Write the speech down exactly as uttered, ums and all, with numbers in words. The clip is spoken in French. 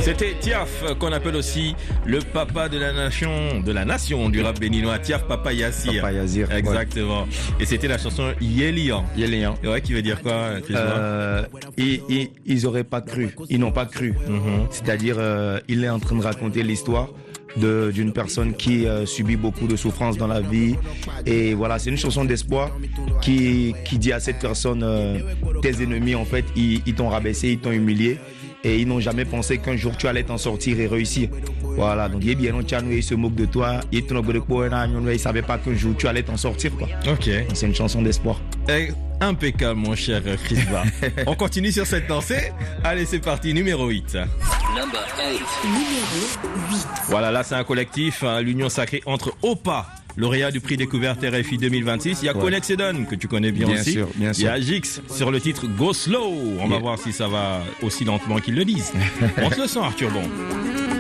C'était Tiaf, qu'on appelle aussi le papa de la nation, de la nation du rap béninois. Tiaf Papa Yassir. Papa Yassir. Exactement. Ouais. Et c'était la chanson Yélian. Yélian. Ouais, qui veut dire quoi, Chris? euh, et, et, Ils auraient pas cru. Ils n'ont pas cru. Mm-hmm. C'est-à-dire, euh, il est en train de raconter l'histoire de, d'une personne qui euh, subit beaucoup de souffrances dans la vie. Et voilà, c'est une chanson d'espoir qui, qui dit à cette personne, euh, tes ennemis, en fait, ils, ils t'ont rabaissé, ils t'ont humilié. Et ils n'ont jamais pensé qu'un jour tu allais t'en sortir et réussir. Voilà, donc il bien ils se moquent de toi. Ils ne savaient pas qu'un jour tu allais t'en sortir, quoi. Ok. Donc, c'est une chanson d'espoir. Eh, impeccable, mon cher Chris Ba. On continue sur cette lancée. Allez, c'est parti, numéro huit. Number eight. Numéro huit. Voilà, là c'est un collectif, hein, l'union sacrée entre O P A, lauréat du prix découverte R F I deux mille vingt-six. Il y a ouais. Connect Sedon, que tu connais bien, bien aussi. Sûr, bien Il y a Gix sur le titre Go Slow. On yeah. va voir si ça va aussi lentement qu'ils le disent. On te le sent, Arthur Bon.